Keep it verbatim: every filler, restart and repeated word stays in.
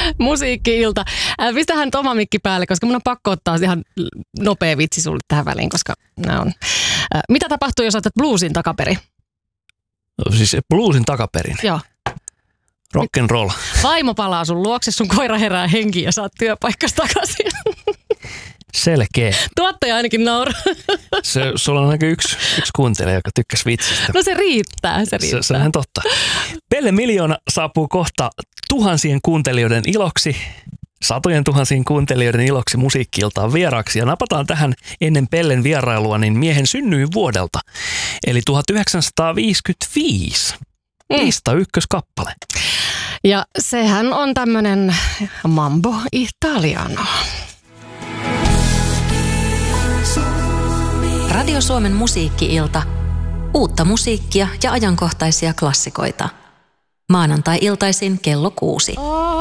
Musiikki-ilta. Äh, pistähän nyt oma mikki päälle, koska mun on pakko ottaa ihan nopea vitsi sulle tähän väliin, koska nämä on. Äh, mitä tapahtuu, jos otat bluesin takaperi? No, siis bluesin takaperin? Joo. Rock and roll. Vaimo palaa sun luokse, sun koira herää henkiin ja saat työpaikkas takaisin. Selkeä. Tuottaja ainakin nauraa. Se, sulla on ainakin yksi, yksi kuuntelija, joka tykkäsi vitsistä. No se riittää, se riittää. Se, se on ihan totta. Pelle Miljoona saapuu kohta tuhansien kuuntelijoiden iloksi, satojen tuhansien kuuntelijoiden iloksi Musiikki-iltaan vieraaksi. Ja napataan tähän ennen Pellen vierailua niin miehen synnyin vuodelta, eli tuhatyhdeksänsataaviisikymmentäviisi. Mm. Lista ykköskappale. Ja sehän on tämmönen Mambo Italiano. Radio Suomen Musiikki-ilta. Uutta musiikkia ja ajankohtaisia klassikoita. Maanantai-iltaisin kello kuusi. Oh.